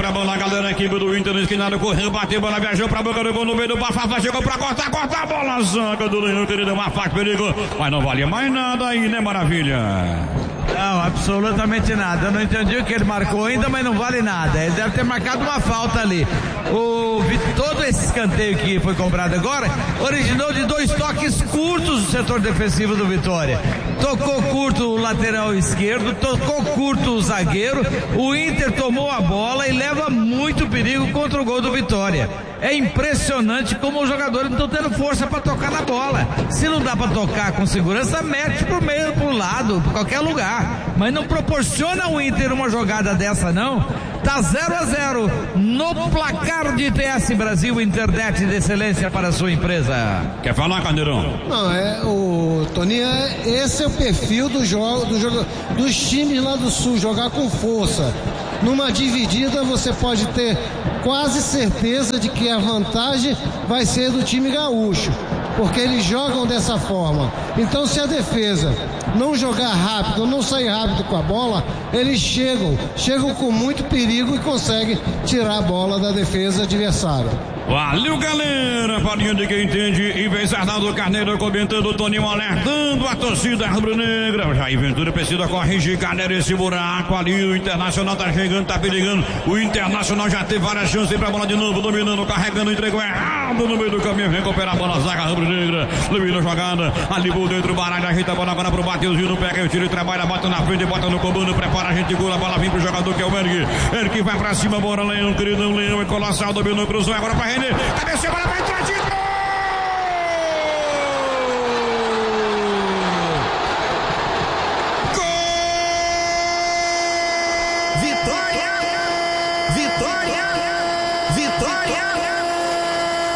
a bola, a galera, a equipe do Inter, esquinado, correu, bateu, bola, viajou pra boca do gol, no meio do Bafafá, chegou pra cortar a bola, zaga do Leão, querido, uma faca, perigo, mas não valia mais nada aí, né, Maravilha? Não, absolutamente nada. Eu não entendi o que ele marcou ainda, mas não vale nada. Ele deve ter marcado uma falta ali. Todo esse escanteio que foi cobrado agora originou de 2 toques curtos do setor defensivo do Vitória. Tocou curto o lateral esquerdo, tocou curto o zagueiro. O Inter tomou a bola e leva muito perigo contra o gol do Vitória. É impressionante como os jogadores não estão tendo força para tocar na bola. Se não dá para tocar com segurança, mete pro meio, pro lado, pra qualquer lugar. Mas não proporciona ao Inter uma jogada dessa, não. Tá 0-0 no placar de ITS Brasil, internet de excelência para a sua empresa. Quer falar, Caldeirão? Não, Toninho, esse é o perfil dos times lá do Sul, jogar com força. Numa dividida você pode ter quase certeza de que a vantagem vai ser do time gaúcho, porque eles jogam dessa forma. Então, se a defesa não jogar rápido, não sair rápido com a bola, eles chegam com muito perigo e conseguem tirar a bola da defesa adversária. Valeu, galera, parinha de quem entende, e vem Arnaldo Carneiro comentando, Toninho alertando a torcida rubro-negra. Jair Ventura precisa corrigir, galera, esse buraco ali. O Internacional tá chegando, tá perigando. O Internacional já teve várias chances pra bola de novo, dominando, carregando, entregou errado no meio do caminho, recupera a bola, zaga rubro-negra, domina a jogada, ali por dentro, o baralho, ajeita a bola agora pro Mateuzinho, pega o tiro e trabalha, bota na frente, bota no comando, prepara a gente, gula a bola, vem pro jogador que é o Eric vai pra cima, bora, Leão, queridão, Leão é colossal, dominou, cruzou, agora pra René, cabeceou, bola pra entrar, tiro! Vitória!